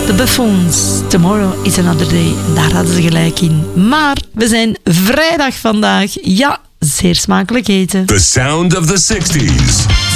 The Buffoons, Tomorrow is Another Day. Daar hadden ze gelijk in. Maar we zijn vrijdag vandaag. Ja, zeer smakelijk eten. The sound of the 60s.